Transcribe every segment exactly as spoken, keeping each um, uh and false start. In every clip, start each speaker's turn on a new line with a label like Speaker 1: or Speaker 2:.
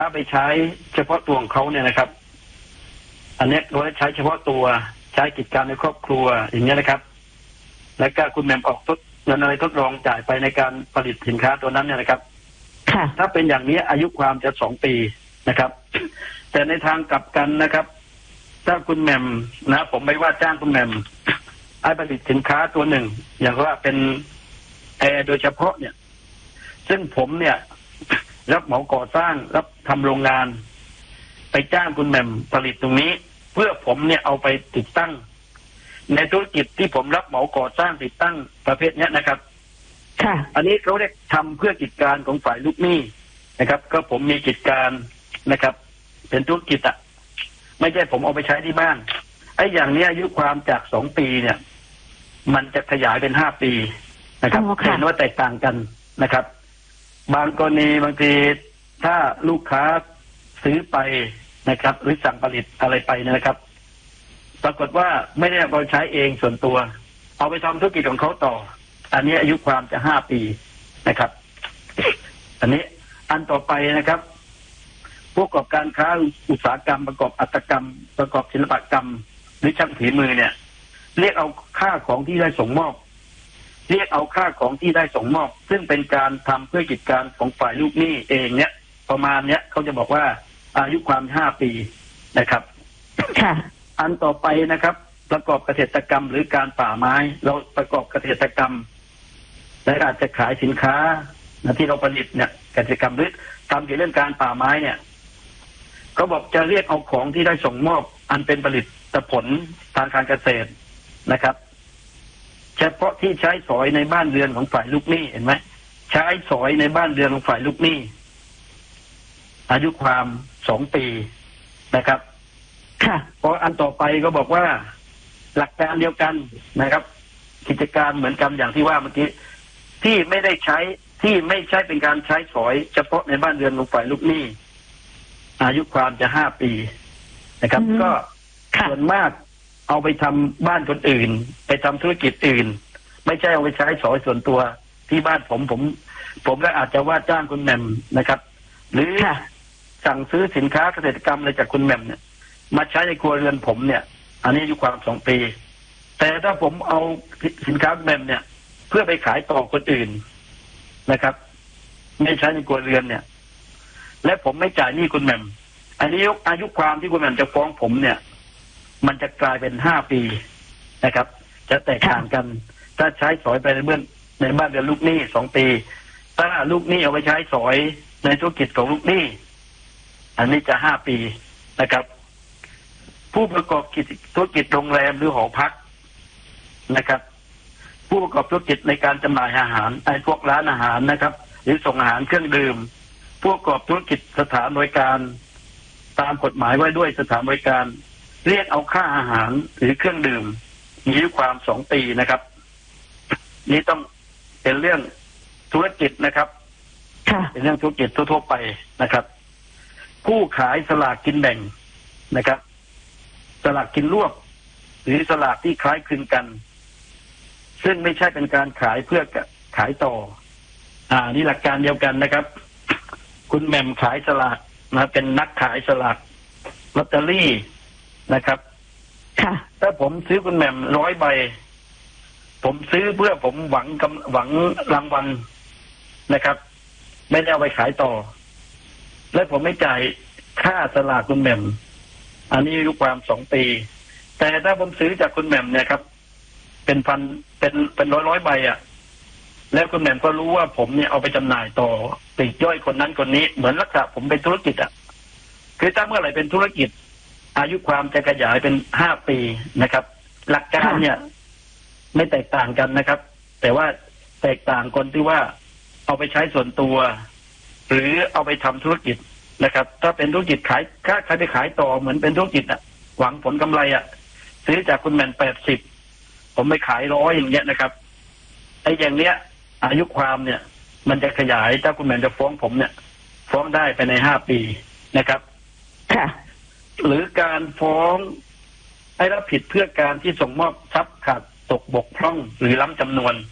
Speaker 1: ถ้าไปใช้เฉพาะตัวของเขาเนี่ยนะครับอันนี้เราใช้เฉพาะตัวใช้กิจการในครอบครัวอย่างนี้นะครับแล้วก็คุณแหม่มออกทดเงินอะไรทดลองจ่ายไปในการผลิตสินค้าตัวนั้นเนี่ยนะครับถ้าเป็นอย่างนี้อายุความจะสองปีนะครับ แต่ในทางกลับกันนะครับถ้าคุณแหม่มนะผมไม่ว่าจ้างคุณแหม่มให้ผลิตสินค้าตัวหนึ่งอย่างว่าเป็นแอร์โดยเฉพาะเนี่ยซึ่งผมเนี่ยรับเหมาก่อสร้างรับทำโรงงานไปจ้างคุณแหม่มผลิตตรงนี้เพื่อผมเนี่ยเอาไปติดตั้งในธุรกิจที่ผมรับเหมาก่อสร้างติดตั้งประเภทนี้นะครับค่ะอันนี้เขาเรียกทำเพื่อกิจการของฝ่ายลูกหนี้นะครับก็ผมมีกิจการนะครับเป็นธุรกิจอะไม่ใช่ผมเอาไปใช้ที่บ้านไอ้อย่างนี้อายุความจากสองปีเนี่ยมันจะขยายเป็นห้าปีนะครับเห็นว่าแตกต่างกันนะครับบางกรณีบางทีถ้าลูกค้าซื้อไปนะครับหรือสั่งผลิตอะไรไปนะครับปรากฏว่าไม่ได้เอาไปใช้เองส่วนตัวเอาไปทำธุรกิจของเขาต่ออันนี้อายุความจะห้าปีนะครับอันนี้อันต่อไปนะครับผู้ประกอบการค้าอุตสาหกรรมประกอบอัตกรรมประกอบศิลปกรรมหรือช่างฝีมือเนี่ยเรียกเอาค่าของที่ได้ส่งมอบเรียกเอาค่าของที่ได้ส่งมอบซึ่งเป็นการทำเพื่อกิจการของฝ่ายลูกหนี้เองเนี่ยประมาณเนี้ยเขาจะบอกว่าอายุความห้าปีนะครับค่ะอันต่อไปนะครับประกอบเกษตรกรรมหรือการป่าไม้เราประกอบเกษตรกรรมและอาจจะขายสินค้าที่เราผลิตเนี่ยเกษตรกรรมหรือทำเกี่ยวกับเรื่องการป่าไม้เนี่ยเขาบอกจะเรียกเอาของที่ได้ส่งมอบอันเป็นผลิตผลทางการเกษตรนะครับเฉพาะที่ใช้สอยในบ้านเรือนของฝ่ายลูกหนี้เห็นไหมใช้สอยในบ้านเรือนของฝ่ายลูกหนี้อายุความสองปีนะครับค่ะพออันต่อไปก็บอกว่าหลักการเดียวกันนะครับกิจการเหมือนกันอย่างที่ว่าเมื่อกี้ที่ไม่ได้ใช้ที่ไม่ใช่เป็นการใช้สอยเฉพาะในบ้านเรือนของฝ่ายลูกหนี้อายุความจะห้าปีนะครับก็ส่วนมากเอาไปทำบ้านคนอื่นไปทำธุรกิจอื่นไม่ใช่เอาไปใช้สอยส่วนตัวที่บ้านผมผมผมก็อาจจะว่าจ้างคุณแหม่มนะครับหรือสั่งซื้อสินค้าเกษตรกรรมอะไรจากคุณแหม่มเนี่ยมาใช้ในครัวเรือนผมเนี่ยอันนี้อายุความสองปีแต่ถ้าผมเอาสินค้าแหม่มเนี่ยเพื่อไปขายต่อคนอื่นนะครับไม่ใช้ในครัวเรือนเนี่ยและผมไม่จ่ายหนี้คุณแหม่มอันนี้อายุความที่คุณแหม่มจะฟ้องผมเนี่ยมันจะกลายเป็นห้าปีนะครับจะแตกต่างกันถ้าใช้สอยไปในเบื้องในบ้านเรือนลูกหนี้สองปีถ้าลูกหนี้เอาไปใช้สอยในธุรกิจของลูกหนี้อันนี้จะห้าปีนะครับผู้ประกอบกิจธุรกิจโรงแรมหรือหอพักนะครับผู้ประกอบธุรกิจในการจำหน่ายอาหารไอ้พวกร้านอาหารนะครับหรือส่งอาหารเครื่องดื่มผู้ประกอบธุรกิจสถานบริการตามกฎหมายไว้ด้วยสถานบริการเรียกเอาค่าอาหารหรือเครื่องดื่มมีอายุความสองปีนะครับนี่ต้องเป็นเรื่องธุรกิจนะครับเป็นเรื่องธุรกิจทั่วๆไปนะครับผู้ขายสลากกินแบ่งนะครับสลากกินรวบหรือสลากที่คล้ายคลึงกันซึ่งไม่ใช่เป็นการขายเพื่อขายต่ออ่านี่หลักการเดียวกันนะครับคุณแหม่มขายสลากนะเป็นนักขายสลากลอตเตอรี่นะครับค่ะถ้าผมซื้อคุณแหม่มร้อยใบผมซื้อเพื่อผมหวังกำหวังรางวัลนะครับไม่ได้เอาไปขายต่อและผมไม่จ่ายค่าสลากคุณแหม่มอันนี้อายุความสองปีแต่ถ้าผมซื้อจากคุณแหม่มเนี่ยครับเป็นพันเป็นเป็นร้อยร้อยใบอ่ะแล้วคุณแหม่มก็รู้ว่าผมเนี่ยเอาไปจำหน่ายต่อปลีกย่อยคนนั้นคนนี้เหมือนลักษณะผมเป็นธุรกิจอ่ะคือถ้าเมื่อไหร่เป็นธุรกิจอายุความจะขยายเป็นห้าปีนะครับหลักการเนี่ยไม่แตกต่างกันนะครับแต่ว่าแตกต่างคนที่ว่าเอาไปใช้ส่วนตัวหรือเอาไปทำธุรกิจนะครับถ้าเป็นธุรกิจขายถ้าใครไปขายต่อเหมือนเป็นธุรกิจอ่ะหวังผลกำไรอ่ะซื้อจากคุณแหม่มแปดสิบผมไปขายร้อยอย่างเงี้ยนะครับไอ้อย่างเนี้ยอายุความเนี่ยมันจะขยายถ้าคุณแหม่มจะฟ้องผมเนี่ยฟ้องได้ไปในห้าปีนะครับค่ะหรือการฟ้องให้รับผิดเพื่อการที่ส่งมอบทรัพย์ขาดตกบกพร่องหรือล้ำจำนวน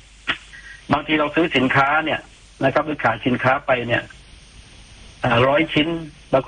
Speaker 1: บางทีเราซื้อสินค้าเนี่ยนะครับหรือขายสินค้าไปเนี่ยร้อยชิ้น